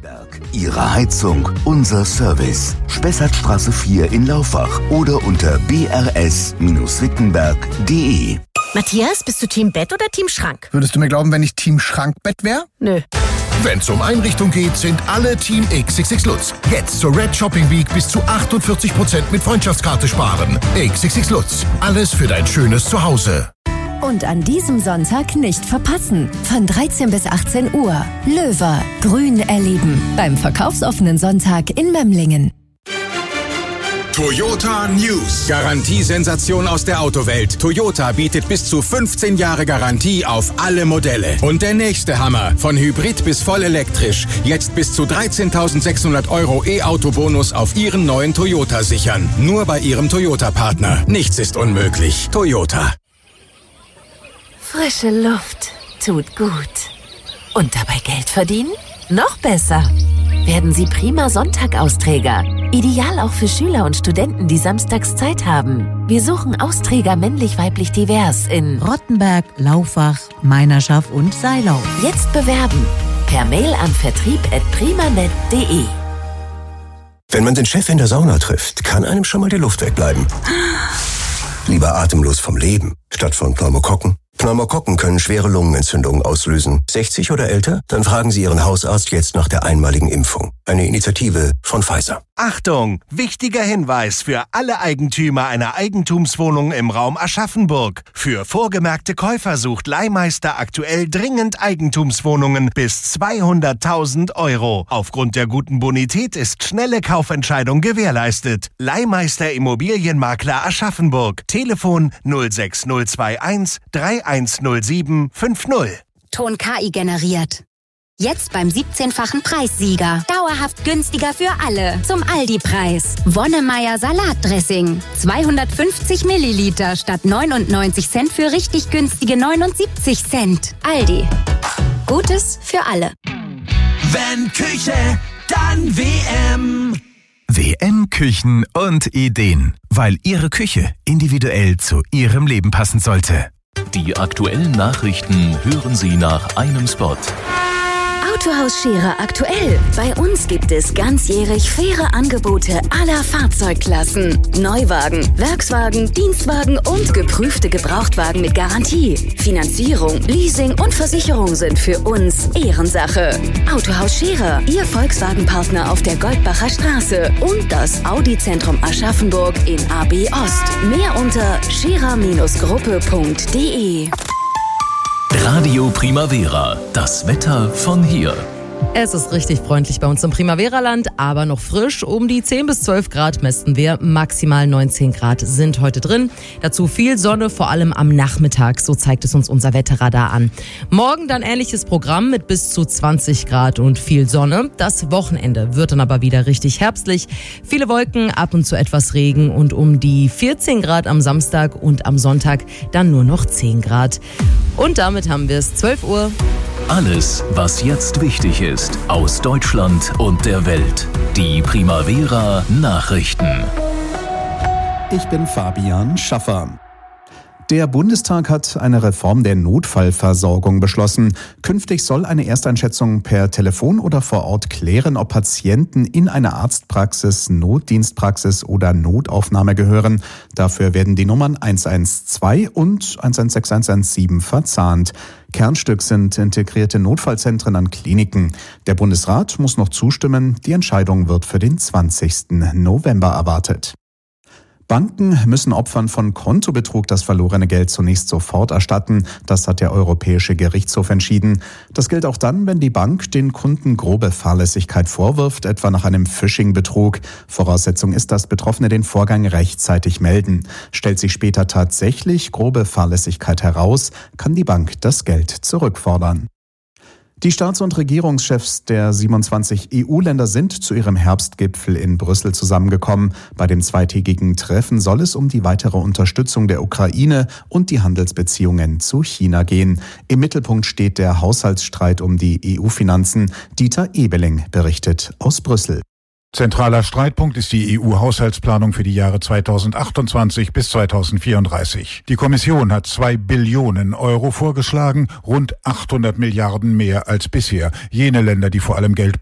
Wittenberg. Ihre Heizung, unser Service. Spessartstraße 4 in Laufach oder unter brs-wittenberg.de. Matthias, bist du Team Bett oder Team Schrank? Würdest du mir glauben, wenn ich Team Schrankbett wäre? Nö. Wenn's um Einrichtung geht, sind alle Team XXX Lutz. Jetzt zur Red Shopping Week bis zu 48% mit Freundschaftskarte sparen. XXX Lutz. Alles für dein schönes Zuhause. Und an diesem Sonntag nicht verpassen. Von 13 bis 18 Uhr. Löwe. Grün erleben. Beim verkaufsoffenen Sonntag in Memlingen. Toyota News. Garantiesensation aus der Autowelt. Toyota bietet bis zu 15 Jahre Garantie auf alle Modelle. Und der nächste Hammer. Von Hybrid bis voll elektrisch. Jetzt bis zu 13.600 € E-Auto-Bonus auf Ihren neuen Toyota sichern. Nur bei Ihrem Toyota-Partner. Nichts ist unmöglich. Toyota. Frische Luft tut gut. Und dabei Geld verdienen? Noch besser. Werden Sie prima Sonntag-Austräger. Ideal auch für Schüler und Studenten, die samstags Zeit haben. Wir suchen Austräger männlich-weiblich divers in Rottenberg, Laufach, Meinerschaft und Seilau. Jetzt bewerben. Per Mail an vertrieb@primanet.de. Wenn man den Chef in der Sauna trifft, kann einem schon mal die Luft wegbleiben. Lieber atemlos vom Leben, statt von Pneumokokken. Pneumokokken können schwere Lungenentzündungen auslösen. 60 oder älter? Dann fragen Sie Ihren Hausarzt jetzt nach der einmaligen Impfung. Eine Initiative von Pfizer. Achtung! Wichtiger Hinweis für alle Eigentümer einer Eigentumswohnung im Raum Aschaffenburg. Für vorgemerkte Käufer sucht Leihmeister aktuell dringend Eigentumswohnungen bis 200.000 €. Aufgrund der guten Bonität ist schnelle Kaufentscheidung gewährleistet. Leihmeister Immobilienmakler Aschaffenburg. Telefon 06021 310750. Ton KI generiert. Jetzt beim 17-fachen Preissieger. Dauerhaft günstiger für alle. Zum Aldi-Preis. Wonnemeier Salatdressing. 250 Milliliter statt 99 Cent für richtig günstige 79 Cent. Aldi. Gutes für alle. Wenn Küche, dann WM. WM Küchen und Ideen. Weil Ihre Küche individuell zu Ihrem Leben passen sollte. Die aktuellen Nachrichten hören Sie nach einem Spot. Autohaus Scherer aktuell. Bei uns gibt es ganzjährig faire Angebote aller Fahrzeugklassen. Neuwagen, Werkswagen, Dienstwagen und geprüfte Gebrauchtwagen mit Garantie. Finanzierung, Leasing und Versicherung sind für uns Ehrensache. Autohaus Scherer, Ihr Volkswagen-Partner auf der Goldbacher Straße und das Audi-Zentrum Aschaffenburg in AB Ost. Mehr unter scherer-gruppe.de. Radio Primavera, das Wetter von hier. Es ist richtig freundlich bei uns im Primavera-Land, aber noch frisch. Um die 10 bis 12 Grad messen wir. Maximal 19 Grad sind heute drin. Dazu viel Sonne, vor allem am Nachmittag. So zeigt es uns unser Wetterradar an. Morgen dann ähnliches Programm mit bis zu 20 Grad und viel Sonne. Das Wochenende wird dann aber wieder richtig herbstlich. Viele Wolken, ab und zu etwas Regen und um die 14 Grad am Samstag und am Sonntag dann nur noch 10 Grad. Und damit haben wir es 12 Uhr. Alles, was jetzt wichtig ist, aus Deutschland und der Welt. Die Primavera Nachrichten. Ich bin Fabian Schaffer. Der Bundestag hat eine Reform der Notfallversorgung beschlossen. Künftig soll eine Ersteinschätzung per Telefon oder vor Ort klären, ob Patienten in eine Arztpraxis, Notdienstpraxis oder Notaufnahme gehören. Dafür werden die Nummern 112 und 116117 verzahnt. Kernstück sind integrierte Notfallzentren an Kliniken. Der Bundesrat muss noch zustimmen. Die Entscheidung wird für den 20. November erwartet. Banken müssen Opfern von Kontobetrug das verlorene Geld zunächst sofort erstatten. Das hat der Europäische Gerichtshof entschieden. Das gilt auch dann, wenn die Bank den Kunden grobe Fahrlässigkeit vorwirft, etwa nach einem Phishing-Betrug. Voraussetzung ist, dass Betroffene den Vorgang rechtzeitig melden. Stellt sich später tatsächlich grobe Fahrlässigkeit heraus, kann die Bank das Geld zurückfordern. Die Staats- und Regierungschefs der 27 EU-Länder sind zu ihrem Herbstgipfel in Brüssel zusammengekommen. Bei dem zweitägigen Treffen soll es um die weitere Unterstützung der Ukraine und die Handelsbeziehungen zu China gehen. Im Mittelpunkt steht der Haushaltsstreit um die EU-Finanzen. Dieter Ebeling berichtet aus Brüssel. Zentraler Streitpunkt ist die EU-Haushaltsplanung für die Jahre 2028 bis 2034. Die Kommission hat 2 Billionen Euro vorgeschlagen, rund 800 Milliarden mehr als bisher. Jene Länder, die vor allem Geld